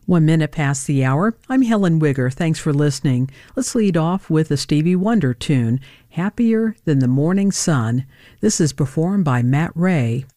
1 minute past the hour. I'm Helen Wigger. Thanks for listening. Let's lead off with a Stevie Wonder tune, Happier Than the Morning Sun. This is performed by Matt Ray.